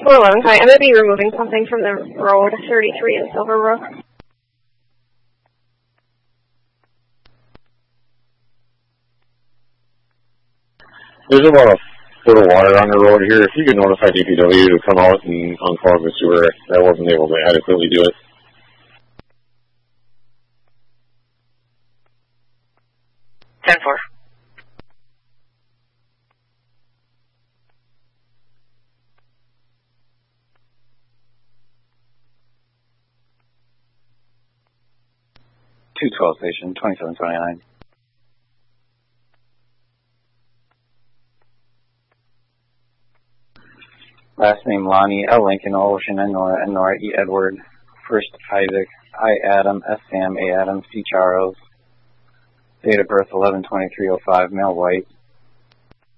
411, hi. I'm going to be removing something from the road 33 in Silverbrook. There's about a foot of water on the road here. If you could notify DPW to come out and unclog the sewer, I wasn't able to adequately do it. Ten-4. Station 2729. Last name Lonnie, L Lincoln, O Ocean, N Nora, E Edward, first Isaac, I Adam, S Sam, A Adam, C Charles. Date of birth 11/23/05, male white.